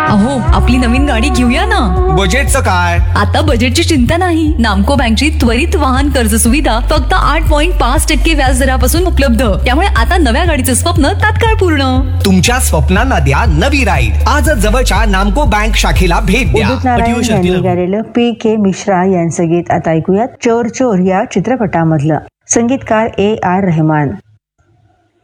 अहो, आपली नवीन गाडी घेऊया ना. बजेटचं काय? आता बजेटची चिंता नाही. नामको बँकची त्वरित वाहन कर्ज सुविधा फक्त 8.5% व्याज दरापासून उपलब्ध. त्यामुळे आता नव्या गाडीचं स्वप्न तात्काळ पूर्ण. तुमच्या स्वप्नांना द्या नवी राईड. आजच जवळच्या नामको बँक शाखेला भेट द्या. उदित नारायण यांनी गायलेलं P.K. मिश्रा यांचं गीत आता ऐकूयात. चोर चोर या चित्रपटामधलं. संगीतकार A.R. रहमान.